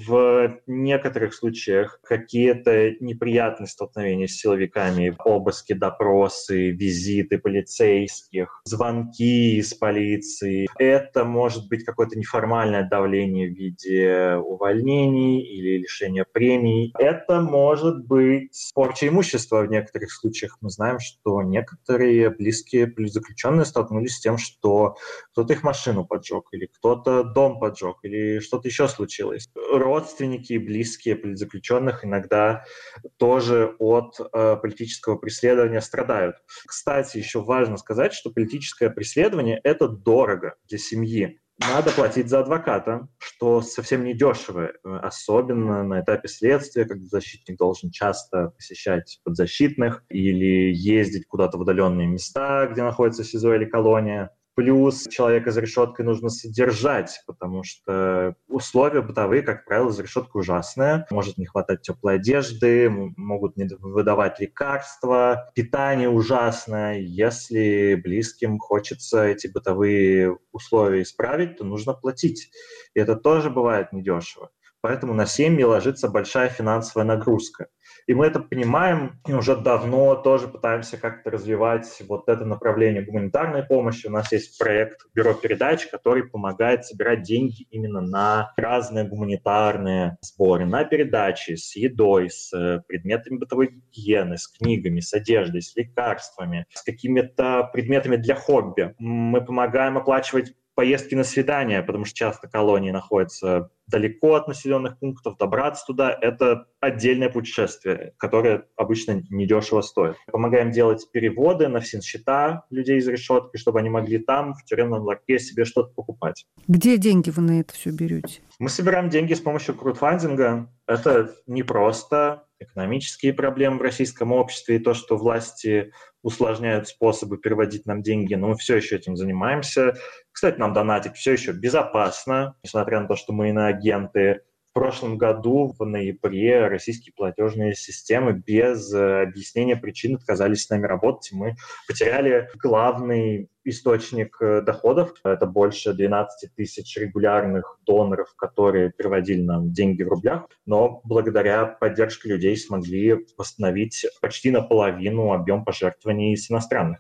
в некоторых случаях какие-то неприятные столкновения с силовиками, обыски, допросы, визиты полицейских, звонки из полиции. Это может быть какое-то неформальное давление в виде увольнений или лишения премий. Это может быть порча имущества в некоторых случаях. Мы знаем, что некоторые близкие политзаключенные столкнулись с тем, что кто-то их машину поджег, или кто-то дом поджег, или что-то еще случилось. Родственники и близкие политзаключенных иногда тоже от э, политического преследования страдают. Кстати, еще важно сказать, что политическое преследование – это дорого для семьи. Надо платить за адвоката, что совсем не дешево, особенно на этапе следствия, когда защитник должен часто посещать подзащитных или ездить куда-то в удаленные места, где находится СИЗО или колония. Плюс человека за решеткой нужно содержать, потому что условия бытовые, как правило, за решеткой ужасные. Может не хватать теплой одежды, могут не выдавать лекарства, питание ужасное. Если близким хочется эти бытовые условия исправить, то нужно платить. И это тоже бывает недешево. Поэтому на семьи ложится большая финансовая нагрузка. И мы это понимаем, и уже давно тоже пытаемся как-то развивать вот это направление гуманитарной помощи. У нас есть проект «Бюро передач», который помогает собирать деньги именно на разные гуманитарные сборы, на передачи с едой, с предметами бытовой гигиены, с книгами, с одеждой, с лекарствами, с какими-то предметами для хобби. Мы помогаем оплачивать поездки на свидания, потому что часто колонии находятся далеко от населенных пунктов, добраться туда – это отдельное путешествие, которое обычно недешево стоит. Помогаем делать переводы на финсчета людей из решетки, чтобы они могли там, в тюремном ларьке, себе что-то покупать. Где деньги вы на это все берете? Мы собираем деньги с помощью краудфандинга. Это непросто. Экономические проблемы в российском обществе и то, что власти усложняют способы переводить нам деньги, но мы все еще этим занимаемся. Кстати, нам донатить все еще безопасно, несмотря на то, что мы иноагенты. В прошлом году, в ноябре, российские платежные системы без объяснения причин отказались с нами работать. Мы потеряли главный источник доходов. Это больше двенадцать тысяч регулярных доноров, которые переводили нам деньги в рублях. Но благодаря поддержке людей смогли восстановить почти наполовину объем пожертвований с иностранных карт.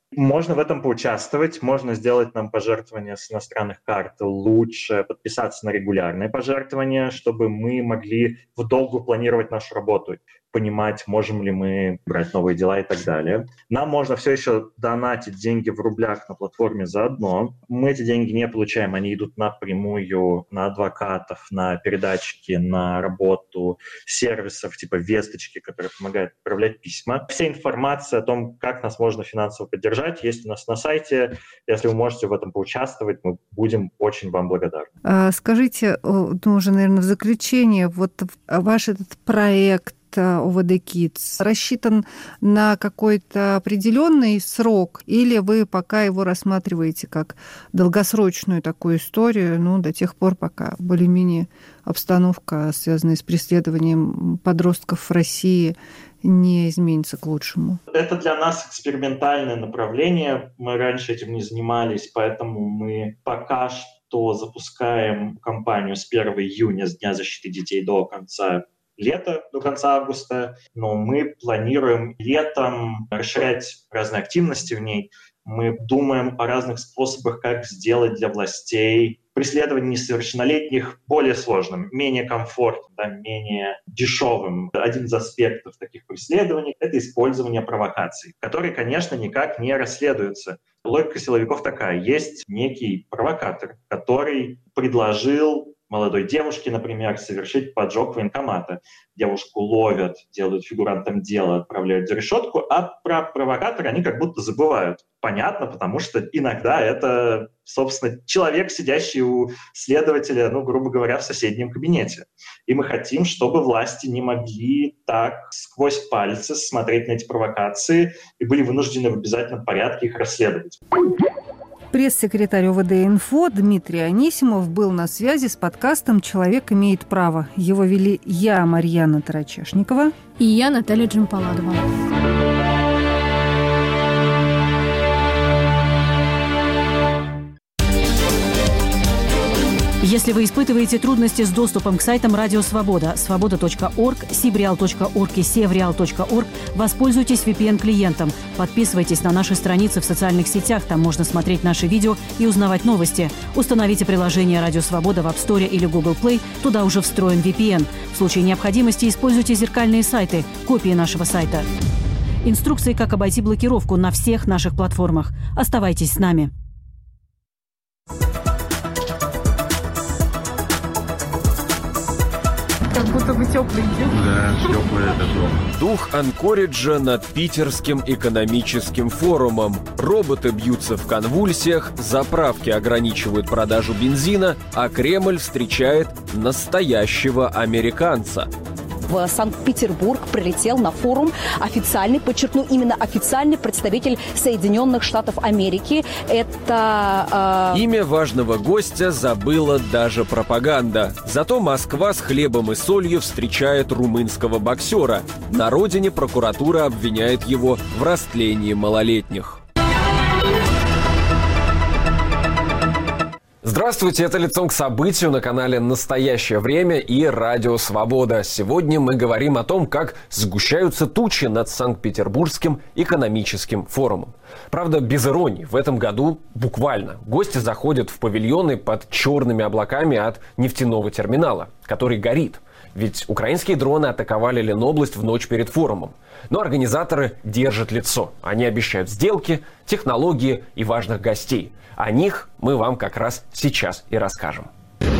Можно в этом поучаствовать, можно сделать нам пожертвования с иностранных карт. Лучше подписаться на регулярные пожертвования, чтобы мы могли в долгу планировать нашу работу, понимать, можем ли мы брать новые дела и так далее. Нам можно все еще донатить деньги в рублях на платформе заодно. Мы эти деньги не получаем, они идут напрямую на адвокатов, на передатчики, на работу сервисов типа Весточки, которые помогают отправлять письма. Вся информация о том, как нас можно финансово поддержать, есть у нас на сайте. Если вы можете в этом поучаствовать, мы будем очень вам благодарны. А скажите, ну, уже, наверное, в заключение, вот ваш этот проект ОВД Kids рассчитан на какой-то определенный срок, или вы пока его рассматриваете как долгосрочную такую историю, ну, до тех пор, пока более-менее обстановка, связанная с преследованием подростков в России, не изменится к лучшему? Это для нас экспериментальное направление. Мы раньше этим не занимались, поэтому мы пока что запускаем кампанию с первого июня, с Дня защиты детей, до конца лета, до конца августа. Но мы планируем летом расширять разные активности в ней. Мы думаем о разных способах, как сделать для властей преследование несовершеннолетних более сложным, менее комфортным, да, менее дешевым. Один из аспектов таких преследований – это использование провокаций, которые, конечно, никак не расследуются. Логика силовиков такая. Есть некий провокатор, который предложил молодой девушке, например, совершить поджог военкомата. Девушку ловят, делают фигурантом дела, отправляют за решетку, а про провокатора они как будто забывают. Понятно, потому что иногда это, собственно, человек, сидящий у следователя, ну, грубо говоря, в соседнем кабинете. И мы хотим, чтобы власти не могли так сквозь пальцы смотреть на эти провокации и были вынуждены в обязательном порядке их расследовать. Пресс-секретарь ОВД-Инфо Дмитрий Анисимов был на связи с подкастом «Человек имеет право». Его вели я, Марьяна Тарачешникова. И я, Наталья Джампаладова. Если вы испытываете трудности с доступом к сайтам Радио Свобода, свобода точка орг, сибреал точка орг и севреал точка орг, воспользуйтесь ви пи эн-клиентом. Подписывайтесь на наши страницы в социальных сетях, там можно смотреть наши видео и узнавать новости. Установите приложение Радио Свобода в App Store или Google Play, туда уже встроен ви пи эн. В случае необходимости используйте зеркальные сайты, копии нашего сайта. Инструкции, как обойти блокировку на всех наших платформах. Оставайтесь с нами. Как будто бы теплый день. Да, теплый это дом. Дух Анкориджа над Питерским экономическим форумом. Роботы бьются в конвульсиях, заправки ограничивают продажу бензина, а Кремль встречает настоящего американца. В Санкт-Петербург прилетел на форум официальный, подчеркну, именно официальный представитель Соединенных Штатов Америки. Это... Э... Имя важного гостя забыла даже пропаганда. Зато Москва с хлебом и солью встречает румынского боксера. На родине прокуратура обвиняет его в растлении малолетних. Здравствуйте, это «Лицом к событию» на канале «Настоящее время» и «Радио Свобода». Сегодня мы говорим о том, как сгущаются тучи над Санкт-Петербургским экономическим форумом. Правда, без иронии, в этом году буквально гости заходят в павильоны под черными облаками от нефтяного терминала, который горит. Ведь украинские дроны атаковали Ленобласть в ночь перед форумом. Но организаторы держат лицо. Они обещают сделки, технологии и важных гостей. О них мы вам как раз сейчас и расскажем.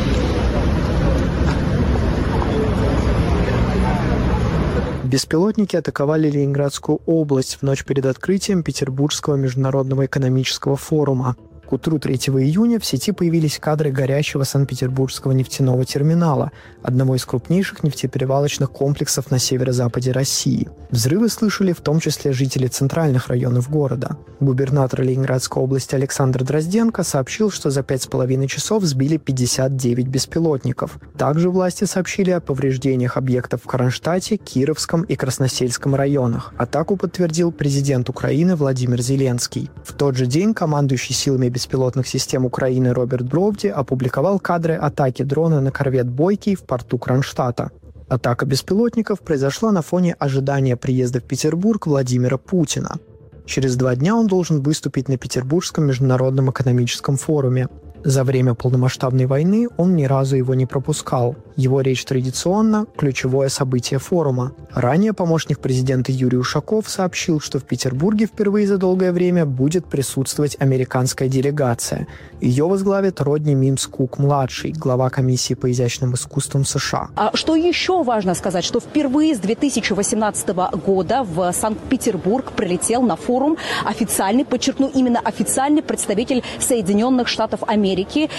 Беспилотники атаковали Ленинградскую область в ночь перед открытием Петербургского международного экономического форума. К утру третьего июня в сети появились кадры горящего Санкт-Петербургского нефтяного терминала, одного из крупнейших нефтеперевалочных комплексов на северо-западе России. Взрывы слышали в том числе жители центральных районов города. Губернатор Ленинградской области Александр Дрозденко сообщил, что за пять с половиной часов сбили пятьдесят девять беспилотников. Также власти сообщили о повреждениях объектов в Кронштадте, Кировском и Красносельском районах. Атаку подтвердил президент Украины Владимир Зеленский. В тот же день командующий силами беспилотных систем Украины Роберт Бровди опубликовал кадры атаки дрона на корвет «Бойкий» в порту Кронштадта. Атака беспилотников произошла на фоне ожидания приезда в Петербург Владимира Путина. Через два дня он должен выступить на Петербургском международном экономическом форуме. За время полномасштабной войны он ни разу его не пропускал. Его речь традиционно – ключевое событие форума. Ранее помощник президента Юрий Ушаков сообщил, что в Петербурге впервые за долгое время будет присутствовать американская делегация. Ее возглавит Родни Мимс-Кук-младший, глава комиссии по изящным искусствам США. А что еще важно сказать, что впервые с две тысячи восемнадцатого года в Санкт-Петербург прилетел на форум официальный, подчеркну, именно официальный представитель Соединенных Штатов Америки.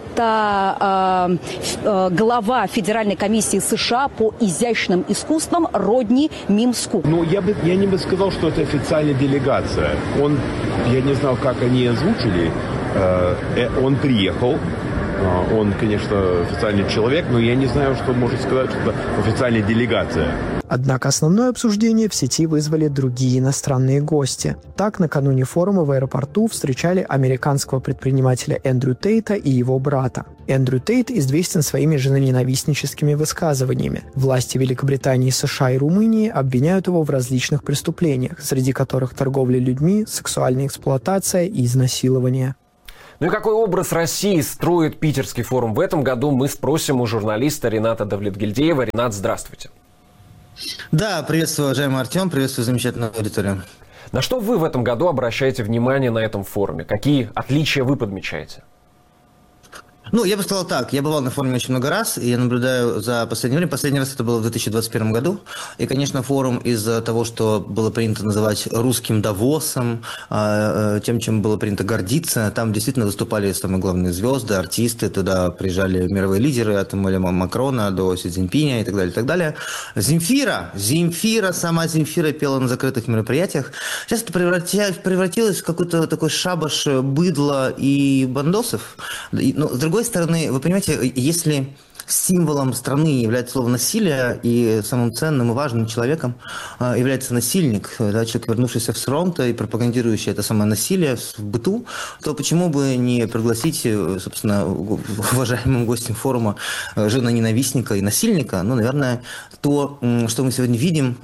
Это э, э, глава Федеральной комиссии США по изящным искусствам Родни Мимс-Кук. Ну, я бы я не бы сказал, что это официальная делегация. Он, я не знал, как они озвучили. Э, он приехал. Он, конечно, официальный человек, но я не знаю, что может сказать, что это официальная делегация. Однако основное обсуждение в сети вызвали другие иностранные гости. Так, накануне форума в аэропорту встречали американского предпринимателя Эндрю Тейта и его брата. Эндрю Тейт известен своими женоненавистническими высказываниями. Власти Великобритании, США и Румынии обвиняют его в различных преступлениях, среди которых торговля людьми, сексуальная эксплуатация и изнасилование. Ну и какой образ России строит Питерский форум в этом году, мы спросим у журналиста Рената Давлетгильдеева. Ренат, здравствуйте. Да, приветствую, уважаемый Артем, приветствую замечательную аудиторию. На что вы в этом году обращаете внимание на этом форуме? Какие отличия вы подмечаете? Ну, я бы сказал так, я бывал на форуме очень много раз, и я наблюдаю за последнее время. Последний раз это было в две тысячи двадцать первом году. И, конечно, форум из-за того, что было принято называть русским Давосом, тем, чем было принято гордиться, там действительно выступали самые главные звезды, артисты, туда приезжали мировые лидеры, от Эммануэля Макрона до Си Цзиньпиня и так далее, и так далее. Земфира, Земфира, сама Земфира пела на закрытых мероприятиях. Сейчас это превратилось в какой-то такой шабаш быдла и бандосов. Но, с другой стороны, вы понимаете, если символом страны является слово «насилие», и самым ценным и важным человеком является насильник, да, человек, вернувшийся с фронта и пропагандирующий это самое насилие в быту, то почему бы не пригласить, собственно, уважаемым гостем форума женоненавистника и насильника? Ну, наверное, то, что мы сегодня видим,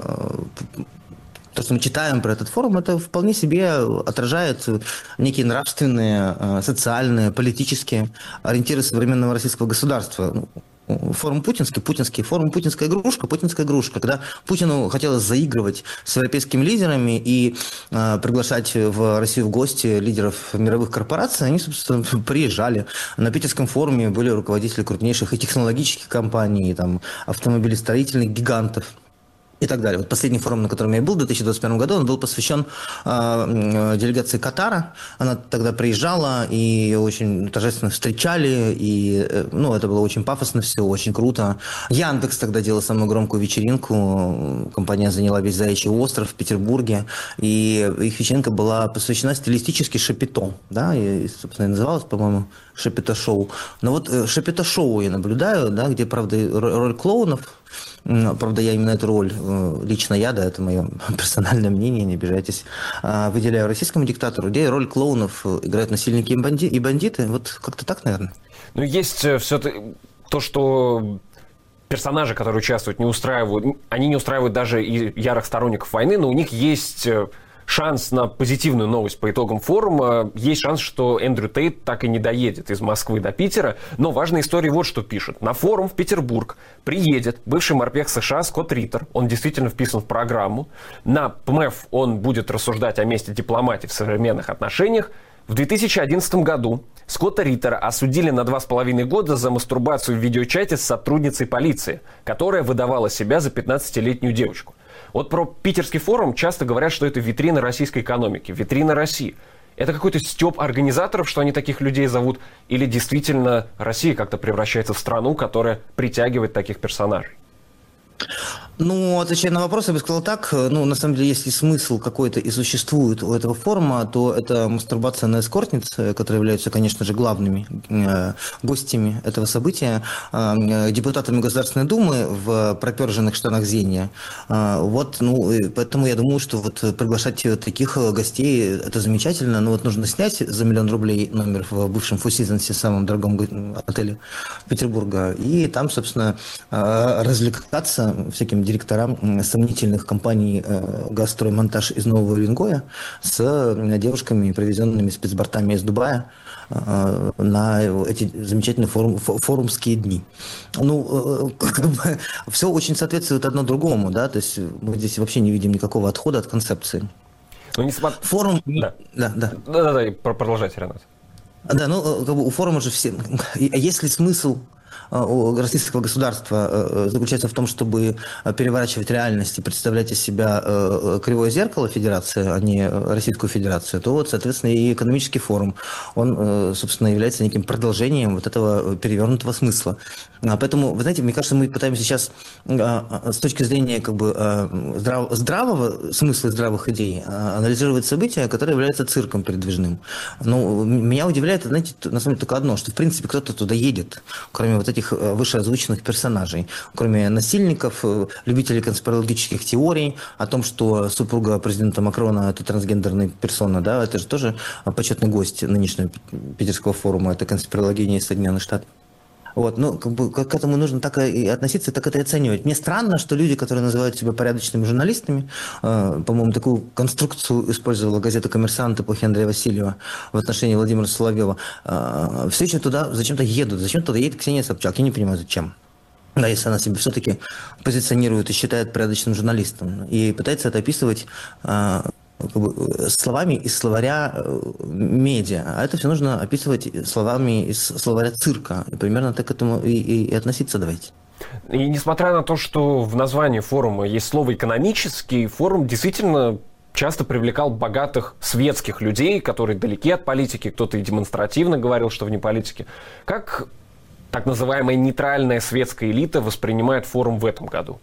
то, что мы читаем про этот форум, это вполне себе отражает некие нравственные, социальные, политические ориентиры современного российского государства. Форум путинский, путинский, форум путинская игрушка, путинская игрушка. Когда Путину хотелось заигрывать с европейскими лидерами и э, приглашать в Россию в гости лидеров мировых корпораций, они, собственно, приезжали. На Питерском форуме были руководители крупнейших и технологических компаний, и, там, автомобилестроительных гигантов и так далее. Вот последний форум, на котором я был в две тысячи двадцать первом году, он был посвящен э, делегации Катара. Она тогда приезжала, и ее очень торжественно встречали, и э, ну, это было очень пафосно все, очень круто. Яндекс тогда делал самую громкую вечеринку. Компания заняла весь Заячий остров в Петербурге, и их вечеринка была посвящена стилистически шапито, да, и, собственно, и называлась, по-моему, шапито-шоу. Но вот э, шапито-шоу я наблюдаю, да, где, правда, роль клоунов. Правда, я именно эту роль, лично я, да, это мое персональное мнение, не обижайтесь, выделяю российскому диктатору, где роль клоунов играют насильники и бандиты. Вот как-то так, наверное. Ну, есть все то, что персонажи, которые участвуют, не устраивают, они не устраивают даже и ярых сторонников войны, но у них есть шанс на позитивную новость по итогам форума. Есть шанс, что Эндрю Тейт так и не доедет из Москвы до Питера. Но важная история вот что пишет. На форум в Петербург приедет бывший морпех США Скотт Риттер. Он действительно вписан в программу. На ПМЭФ он будет рассуждать о месте дипломатии в современных отношениях. В две тысячи одиннадцатом году Скотта Риттера осудили на два с половиной года за мастурбацию в видеочате с сотрудницей полиции, которая выдавала себя за пятнадцатилетнюю девочку. Вот про Питерский форум часто говорят, что это витрина российской экономики, витрина России. Это какой-то стёб организаторов, что они таких людей зовут? Или действительно Россия как-то превращается в страну, которая притягивает таких персонажей? Ну, отвечая на вопрос, я бы сказал так, ну, на самом деле, если смысл какой-то и существует у этого форума, то это мастурбация на эскортниц, которые являются, конечно же, главными э, гостями этого события, э, депутатами Государственной Думы в проперженных штанах зенья. Э, вот, ну, поэтому я думаю, что вот приглашать таких гостей, это замечательно, но вот нужно снять за миллион рублей номер в бывшем Four Seasons, самом дорогом отеле Петербурга, и там, собственно, э, развлекаться всяким директора сомнительных компаний «Газстроймонтаж» из Нового Уренгоя с девушками, привезенными спецбортами из Дубая на эти замечательные форум, форумские дни. Ну, как бы, все очень соответствует одно другому, да, то есть мы здесь вообще не видим никакого отхода от концепции. Ну, не смотр... Форум... Да. Да, да. Да-да-да, продолжайте, Ренат. Да, ну, как бы у форума же все... Есть ли смысл российского государства заключается в том, чтобы переворачивать реальность и представлять из себя кривое зеркало Федерации, а не Российскую Федерацию, то вот, соответственно, и экономический форум, он, собственно, является неким продолжением вот этого перевернутого смысла. Поэтому, вы знаете, мне кажется, мы пытаемся сейчас с точки зрения как бы здрав... здравого смысла и здравых идей анализировать события, которые являются цирком передвижным. Но меня удивляет, знаете, на самом деле только одно, что, в принципе, кто-то туда едет, кроме вот этих вышеозвученных персонажей, кроме насильников, любителей конспирологических теорий о том, что супруга президента Макрона – это трансгендерная персона, да, это же тоже почетный гость нынешнего питерского форума, это конспирология из Соединенных Штатов. Вот, ну, как бы к этому нужно так и относиться, так это и оценивать. Мне странно, что люди, которые называют себя порядочными журналистами, э, по-моему, такую конструкцию использовала газета «Коммерсант» эпохи Андрея Васильева в отношении Владимира Соловьева, э, все еще туда зачем-то едут. Зачем туда едет Ксения Собчак? Я не понимаю, зачем. Да, если она себя все-таки позиционирует и считает порядочным журналистом. И пытается это описывать... Э, Как бы, словами из словаря медиа, а это все нужно описывать словами из словаря цирка. И примерно так к этому и, и, и относиться давайте. И несмотря на то, что в названии форума есть слово «экономический», форум действительно часто привлекал богатых светских людей, которые далеки от политики, кто-то и демонстративно говорил, что вне политики. Как так называемая нейтральная светская элита воспринимает форум в этом году?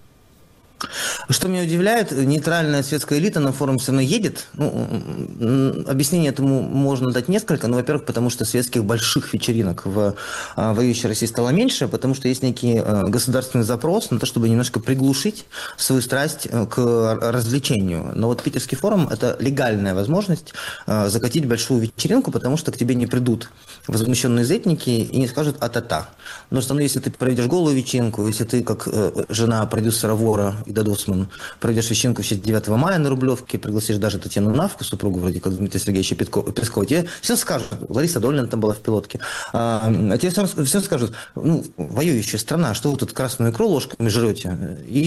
Что меня удивляет, нейтральная светская элита на форум все равно едет. Ну, объяснение этому можно дать несколько. Ну, во-первых, потому что светских больших вечеринок в а, воюющей России стало меньше, потому что есть некий а, государственный запрос на то, чтобы немножко приглушить свою страсть к развлечению. Но вот питерский форум – это легальная возможность а, закатить большую вечеринку, потому что к тебе не придут возмущенные зетники и не скажут «а-та-та». Потому что, ну, если ты проведешь голую вечеринку, если ты, как э, жена продюсера Вора и Досман, проведешь вечеринку в честь девятого мая на Рублевке, пригласишь даже Татьяну Навку, супругу вроде как Дмитрия Сергеевича Пескова, тебе все скажут. Лариса Долина там была в пилотке. А, а тебе все, все скажут, ну, воюющая страна, что вы тут красную икру ложками жрете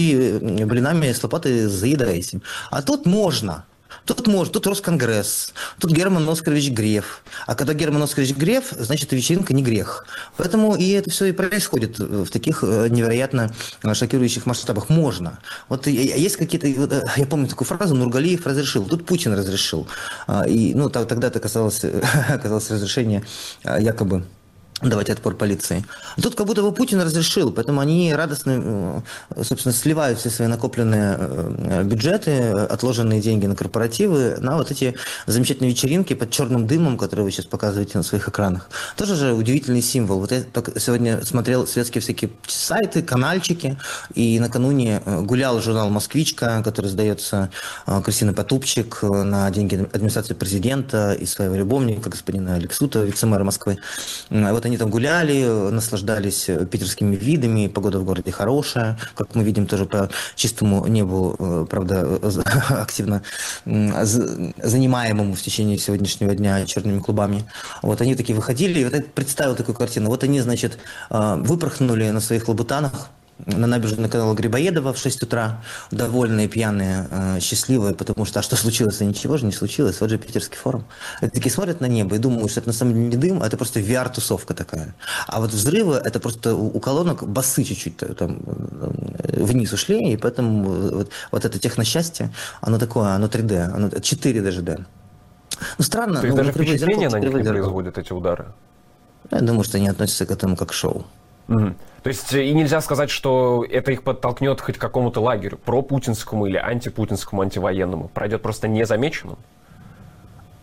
и блинами с лопатой заедаете. А тут можно. Тут может, тут Росконгресс, тут Герман Оскарович Греф. А когда Герман Оскарович Греф, значит, вечеринка не грех. Поэтому и это все и происходит в таких невероятно шокирующих масштабах. Можно. Вот есть какие-то... Я помню такую фразу, Нургалиев разрешил. Тут Путин разрешил. И, ну, тогда это касалось, касалось разрешения якобы давать отпор полиции. А тут как будто бы Путин разрешил, поэтому они радостно, собственно, сливают все свои накопленные бюджеты, отложенные деньги на корпоративы, на вот эти замечательные вечеринки под черным дымом, которые вы сейчас показываете на своих экранах. Тоже же удивительный символ. Вот я сегодня смотрел светские всякие сайты, канальчики, и накануне гулял журнал «Москвичка», который сдается Кристиной Потупчик на деньги администрации президента и своего любовника, господина Алексута, вице-мэра Москвы. Вот они там гуляли, наслаждались питерскими видами, погода в городе хорошая, как мы видим тоже по чистому небу, правда, активно занимаемому в течение сегодняшнего дня черными клубами. Вот они такие выходили, и вот я представил такую картину. Вот они, значит, выпорхнули на своих лабутанах на набережной канала Грибоедова в шесть утра, довольные, пьяные, э, счастливые, потому что, а что случилось? А ничего же не случилось. Вот же питерский форум. Это такие смотрят на небо и думают, что это на самом деле не дым, а это просто ви ар-тусовка такая. А вот взрывы, это просто у, у колонок басы чуть-чуть там вниз ушли, и поэтому вот, вот это техносчастье, оно такое, оно три дэ, оно четыре даже дэ. Ну, странно. То есть ну, даже впечатление на них не зеркало. производят эти удары? Я думаю, что они относятся к этому как к шоу. Угу. То есть и нельзя сказать, что это их подтолкнет хоть к какому-то лагерю, пропутинскому или антипутинскому, антивоенному. Пройдет просто незамеченным?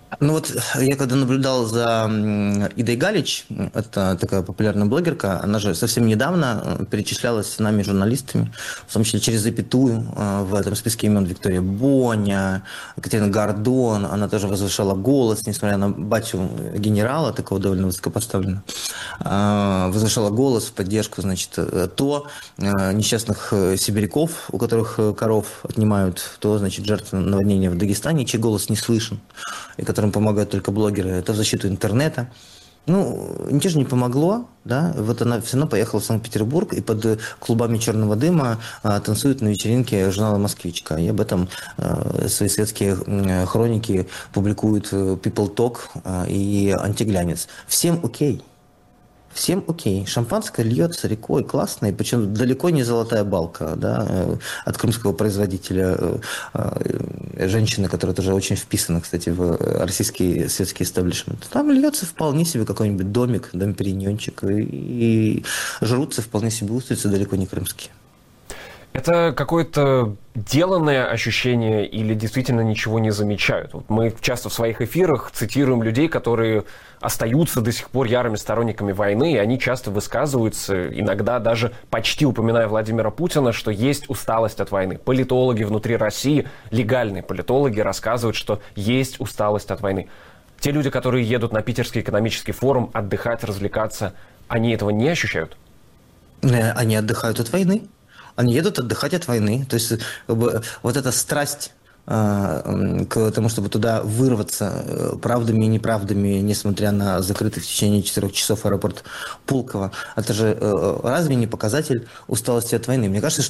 Ну вот я когда наблюдал за Идой Галич, это такая популярная блогерка, она же совсем недавно перечислялась нами, журналистами, в том числе через запятую, в этом списке имен Виктория Боня, Катерина Гордон, она тоже возвышала голос, несмотря на батю генерала, такого довольно высокопоставленного, возвышала голос в поддержку, значит, то несчастных сибиряков, у которых коров отнимают, то, значит, жертв наводнения в Дагестане, чей голос не слышен, и которым помогают только блогеры, это в защиту интернета. Ну, ничего же не помогло, да, вот она все равно поехала в Санкт-Петербург и под клубами черного дыма а, танцует на вечеринке журнала «Москвичка». И об этом а, свои светские а, хроники публикуют People Talk а, и Антиглянец. Всем окей. Всем окей. Шампанское льется рекой, классно, и причем далеко не золотая балка, да, от крымского производителя, женщины, которая тоже очень вписана, кстати, в российский светский истеблишмент. Там льется вполне себе какой-нибудь домик, дом-периньончик, и, и жрутся вполне себе устрицы, далеко не крымские. Это какое-то деланное ощущение или действительно ничего не замечают? Вот мы часто в своих эфирах цитируем людей, которые остаются до сих пор ярыми сторонниками войны, и они часто высказываются, иногда даже почти упоминая Владимира Путина, что есть усталость от войны. Политологи внутри России, легальные политологи, рассказывают, что есть усталость от войны. Те люди, которые едут на Питерский экономический форум отдыхать, развлекаться, они этого не ощущают? Они отдыхают от войны. Они едут отдыхать от войны. То есть как бы, вот эта страсть э, к тому, чтобы туда вырваться э, правдами и неправдами, несмотря на закрытый в течение четырех часов аэропорт Пулково, это же э, разве не показатель усталости от войны? Мне кажется,